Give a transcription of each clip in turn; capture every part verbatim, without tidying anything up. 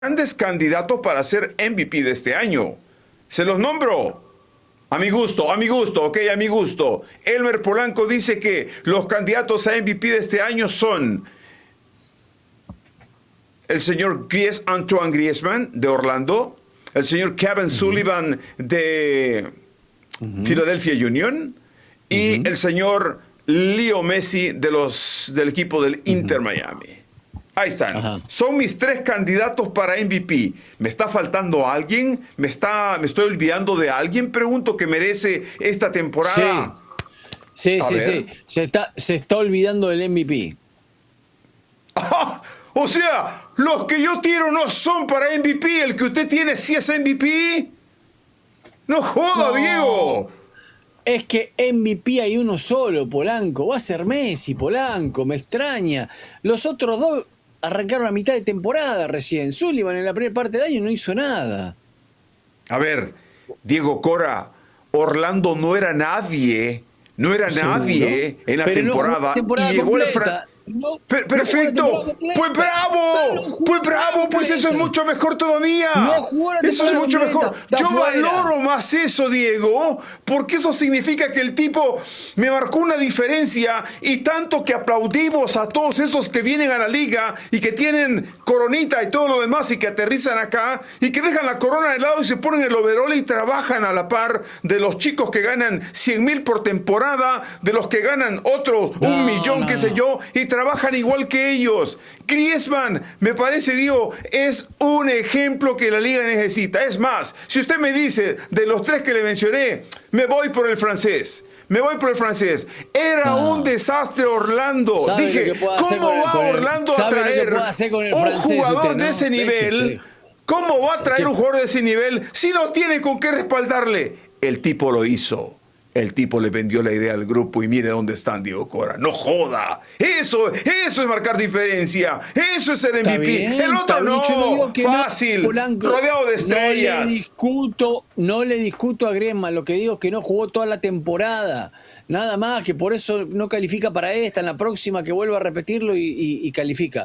grandes candidatos para ser M V P de este año. Se los nombro. A mi gusto, a mi gusto, ok, a mi gusto. Elmer Polanco dice que los candidatos a M V P de este año son el señor Gries, Antoine Griezmann de Orlando, el señor Kevin uh-huh. Sullivan de uh-huh. Philadelphia Union y uh-huh. el señor Leo Messi de los, del equipo del Inter uh-huh. Miami. Ahí están. Ajá. Son mis tres candidatos para M V P. ¿Me está faltando alguien? ¿Me, está, ¿Me estoy olvidando de alguien? Pregunto que merece esta temporada. Sí, sí, sí, sí. Se está, se está olvidando del M V P. Ah, o sea, los que yo tiro no son para M V P. El que usted tiene sí es M V P. No joda, no. Diego. Es que M V P hay uno solo, Polanco. Va a ser Messi, Polanco. Me extraña. Los otros dos arrancaron a mitad de temporada recién. Sullivan en la primera parte del año no hizo nada. A ver, Diego Cora, Orlando no era nadie. No era ¿seguro? Nadie en la Pero temporada. No temporada y llegó completa. la Fran... No, per perfecto, no pues bravo, no pues bravo, pues eso es mucho mejor todavía. No jugó la eso es mucho completa. mejor. Yo fuera. valoro más eso, Diego, porque eso significa que el tipo me marcó una diferencia y tanto que aplaudimos a todos esos que vienen a la liga y que tienen coronita y todo lo demás y que aterrizan acá y que dejan la corona de lado y se ponen el overol y trabajan a la par de los chicos que ganan cien mil por temporada, de los que ganan otros no, un millón, no, qué sé no. yo, y trabajan igual que ellos. Griezmann, me parece, digo, es un ejemplo que la liga necesita. Es más, si usted me dice, de los tres que le mencioné, me voy por el francés. Me voy por el francés. Era no. un desastre Orlando. Dije, ¿cómo va el, Orlando a traer un jugador usted, ¿no? de ese nivel? Déjese. ¿Cómo va a traer un jugador de ese nivel si no tiene con qué respaldarle? El tipo lo hizo. El tipo le vendió la idea al grupo y mire dónde están, Diego Cora. ¡No joda! Eso, eso es marcar diferencia. Eso es ser M V P. Bien, el otro no. no fácil. No, Polanco, rodeado de estrellas. No le discuto, no le discuto a Griezmann. Lo que digo es que no jugó toda la temporada. Nada más, que por eso no califica para esta. En la próxima que vuelva a repetirlo y, y, y califica.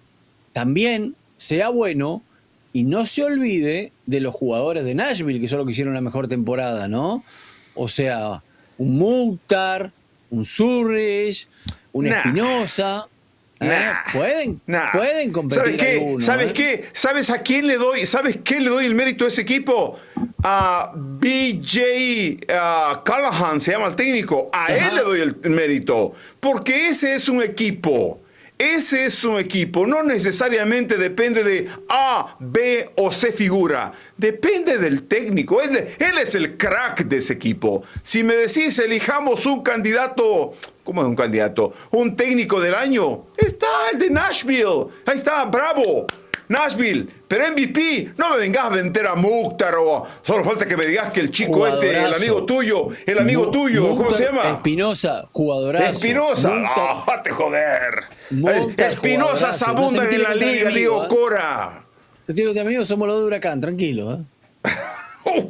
También sea bueno y no se olvide de los jugadores de Nashville, que son los que hicieron la mejor temporada, ¿no? O sea, un Mukhtar, un Zurich, un nah. Espinosa. ¿eh? Nah. Pueden, nah. pueden competir. ¿Sabes qué? Alguno, ¿Sabes ¿eh? qué? ¿Sabes a quién le doy? ¿Sabes qué le doy el mérito a ese equipo? A B J uh, Callahan, se llama el técnico. A Ajá. él le doy el mérito. Porque ese es un equipo. Ese es un equipo, no necesariamente depende de A, B o C figura, depende del técnico, él, él es el crack de ese equipo. Si me decís, elijamos un candidato, ¿cómo es un candidato? Un técnico del año, está el de Nashville, ahí está, bravo. Nashville, pero M V P, no me vengas a vender a Mukhtar o solo falta que me digas que el chico jugadorazo. Este, el amigo tuyo, el amigo M tuyo, Mukhtar, ¿cómo se llama? Espinosa, jugadorazo. Espinosa, ah, te joder. Espinosa abundan no en la liga, amigo, Diego ¿eh? Cora. Te digo que amigos somos los de Huracán, tranquilo. ¿eh?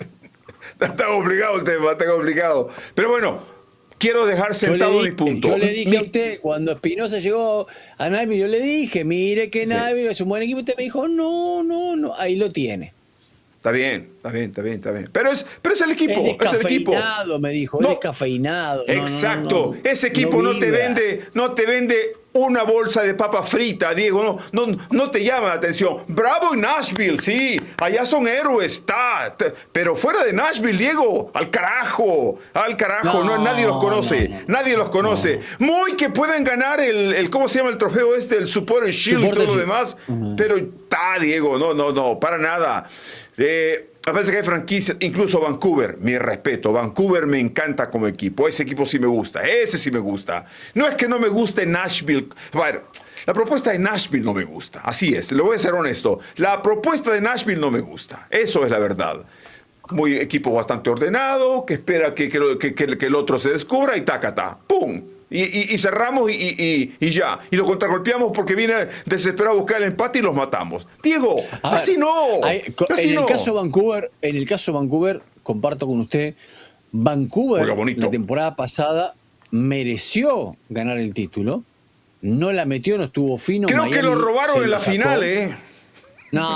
Está complicado el tema, está complicado. Pero bueno. Quiero dejar sentado mi punto. Yo le dije mi... a usted, cuando Espinosa llegó a Nashville, yo le dije, mire que Nashville sí. es un buen equipo. Usted me dijo, no, no, no, ahí lo tiene. Está bien, está bien, está bien, está bien. Pero es, pero es el equipo, es, es el equipo. Descafeinado, me dijo, no. es descafeinado. No, Exacto, no, no, no, ese equipo no, no te vende, no te vende una bolsa de papa frita, Diego, no, no, no te llama la atención. Bravo en Nashville, sí, allá son héroes, está. Pero fuera de Nashville, Diego, al carajo, al carajo, no, no nadie los conoce, no, no, nadie los conoce. No. Muy que pueden ganar el, el, ¿cómo se llama el trofeo este? El Supporter Shield Support y todo lo demás, uh-huh. pero está, Diego, no, no, no, para nada. Eh, a veces que hay franquicias, incluso Vancouver, mi respeto, Vancouver me encanta como equipo, ese equipo sí me gusta, ese sí me gusta. No es que no me guste Nashville, bueno, la propuesta de Nashville no me gusta, así es, le voy a ser honesto, la propuesta de Nashville no me gusta, eso es la verdad. Muy equipo bastante ordenado, que espera que, que, que, que el otro se descubra y tacata, ¡pum! Y, y, y cerramos y, y, y ya. Y lo contragolpeamos porque viene desesperado a buscar el empate y los matamos. Diego, a así ver, no. Hay, así en no. el caso Vancouver, en el caso Vancouver, comparto con usted, Vancouver la temporada pasada mereció ganar el título. No la metió, no estuvo fino. Creo Miami que lo robaron en la sacó. final, ¿eh? No,